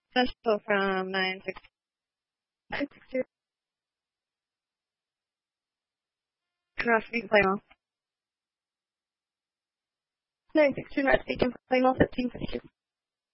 Special from 962. Not speaking Playmall. 962 not speaking Playmall 1552.